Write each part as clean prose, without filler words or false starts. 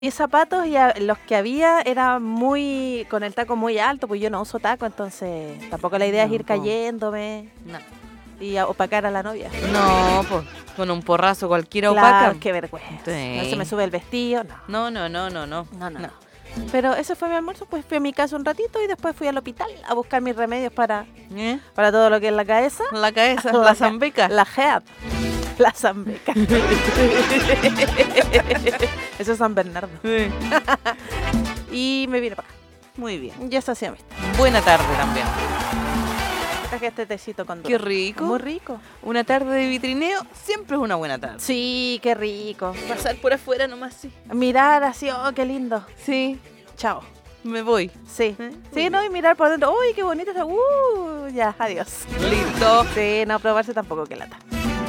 Mis zapatos los que había eran muy con el taco muy alto, pues yo no uso taco, entonces tampoco la idea es ir cayéndome No. y opacar a la novia. No, pues con un porrazo cualquiera Claro, opaca. qué vergüenza. Sí. No se me sube el vestido, no. No. Pero ese fue mi almuerzo, pues fui a mi casa un ratito y después fui al hospital a buscar mis remedios para todo lo que es la cabeza. La cabeza, la zambeca. La head. La zambeca. Eso es San Bernardo. Sí. Y me vine para acá. Muy bien. Y eso hacía amistad. Buena tarde también. Traje este tecito con Qué dulce. rico. Muy rico. Una tarde de vitrineo siempre es una buena tarde. Sí, qué rico. Pasar por afuera nomás, sí. Mirar así, oh, qué lindo. Sí, Chao. me voy. Sí. Sí, no, y mirar por dentro. Uy, qué bonito está. Ya, adiós. Listo. Sí, no probarse tampoco, qué lata.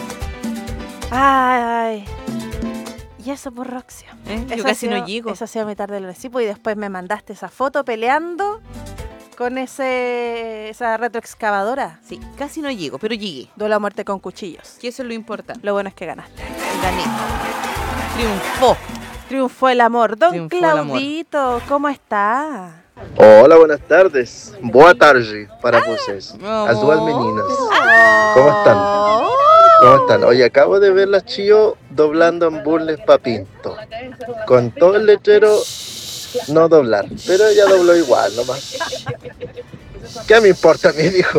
Ay. Y eso por Roxio. Yo Eso casi ha sido- no llego. Eso ha sido mi tarde del recibo y después me mandaste esa foto peleando con esa retroexcavadora. Sí, casi no llego, pero llegué. Duelo a muerte con cuchillos. Que eso es lo importante. Lo bueno es que ganaste. Gané. Triunfó. Triunfó el amor. Don Triunfó el amor. Claudito, ¿cómo está? Hola, buenas tardes. Boa tarde para vocês. As duas meninas. ¿Cómo están? ¿Cómo están? Oye, acabo de ver las Chío doblando en Burles Papinto. Con todo el letrero no doblar. Pero ella dobló igual nomás. ¿Qué me importa a mí, dijo?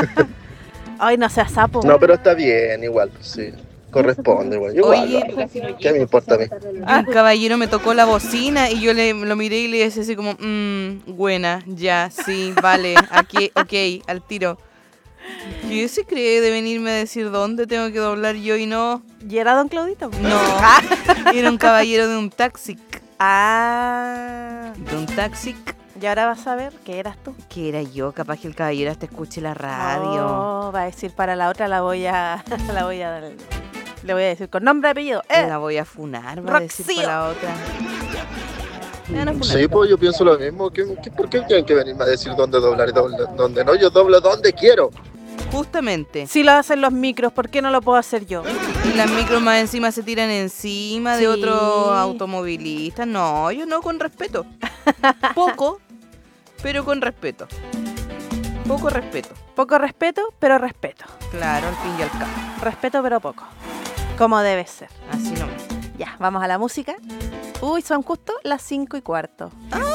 Ay, no seas sapo. No, pero está bien, igual, sí. Corresponde, igual. Igual. ¿Qué me importa a mí? Un caballero me tocó la bocina y yo lo miré y le dije así como, buena, ya, sí, vale, aquí, ok, al tiro. ¿Qué se cree de venirme a decir dónde tengo que doblar yo y no? ¿Y era Don Claudito? No, era un caballero de un taxi. Ah. De un taxi. Y ahora vas a ver que eras tú. Que era yo, capaz que el caballero hasta escuche la radio. Oh, va a decir para la otra le voy a decir con nombre y apellido. La voy a funar, va a decir Roxío. para la otra. Me van a funar. Sí, pues yo pienso lo mismo. ¿Por qué tienen que venirme a decir dónde doblar y dónde no? Yo doblo donde quiero. Justamente. Si lo hacen los micros, ¿por qué no lo puedo hacer yo? Y las micros más encima se tiran encima Sí. de otros automovilistas. No, yo no, con respeto. Poco, pero con respeto. Poco respeto. Poco respeto, pero respeto. Claro, al fin y al cabo. Respeto, pero poco. Como debe ser. Así nomás. Ya, vamos a la música. Uy, son justo las 5:15.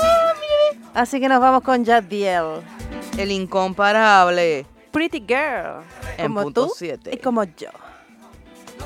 Así que nos vamos con Jadiel. El incomparable. Pretty Girl. En Como punto tú 7. y como yo.